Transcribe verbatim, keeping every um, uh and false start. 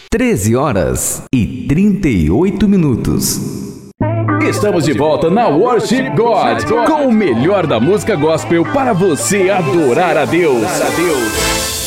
treze horas e trinta e oito minutos. Estamos de volta na Worship God, com o melhor da música gospel para você adorar a Deus.